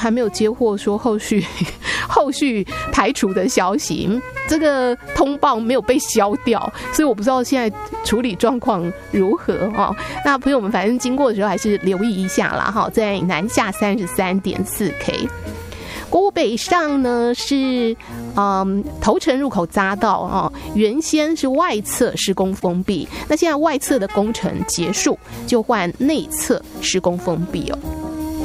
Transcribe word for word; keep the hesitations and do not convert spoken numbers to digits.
还没有接获说后续后续排除的消息，这个通报没有被消掉，所以我不知道现在处理状况如何哦。那朋友们反正经过的时候还是留意一下啦哈，在南下 三十三点四 K。国五北上呢是嗯头城入口匝道哦，原先是外侧施工封闭，那现在外侧的工程结束，就换内侧施工封闭哦。